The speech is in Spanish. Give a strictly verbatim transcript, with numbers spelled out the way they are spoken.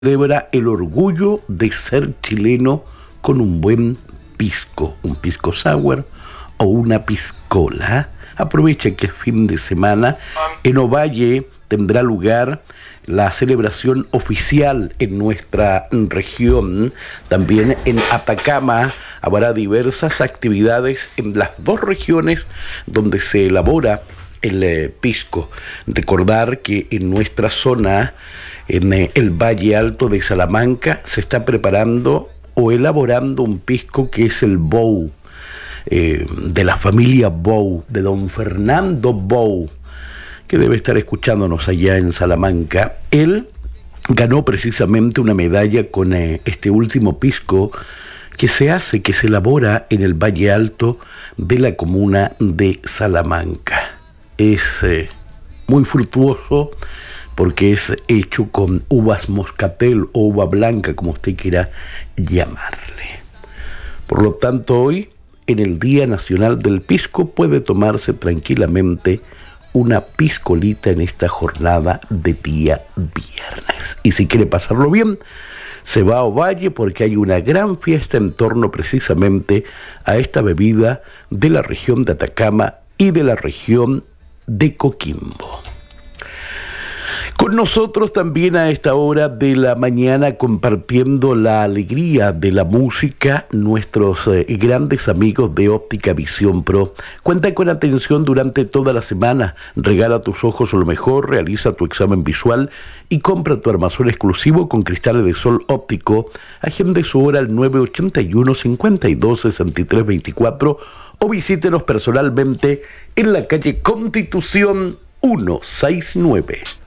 celebra el orgullo de ser chileno con un buen pisco, un pisco sour o una piscola. Aprovecha que es fin de semana. En Ovalle tendrá lugar la celebración oficial en nuestra región. También en Atacama habrá diversas actividades en las dos regiones donde se elabora el eh, pisco. Recordar que en nuestra zona, en eh, el Valle Alto de Salamanca, se está preparando o elaborando un pisco que es el Bou, eh, de la familia Bou, de don Fernando Bou, que debe estar escuchándonos allá en Salamanca. Él ganó precisamente una medalla con eh, este último pisco que se hace, que se elabora en el Valle Alto de la comuna de Salamanca. Es eh, muy fructuoso porque es hecho con uvas moscatel o uva blanca, como usted quiera llamarle. Por lo tanto, hoy, en el Día Nacional del Pisco, puede tomarse tranquilamente una piscolita en esta jornada de día viernes. Y si quiere pasarlo bien, se va a Ovalle porque hay una gran fiesta en torno precisamente a esta bebida de la región de Atacama y de la región de Coquimbo. Con nosotros también a esta hora de la mañana, compartiendo la alegría de la música, nuestros eh, grandes amigos de Óptica Visión Pro. Cuenta con atención durante toda la semana, regala a tus ojos lo mejor, realiza tu examen visual y compra tu armazón exclusivo con cristales de sol óptico. Agende su hora al nueve ochenta y uno, cincuenta y dos, sesenta y tres veinticuatro o visítenos personalmente en la calle Constitución ciento sesenta y nueve.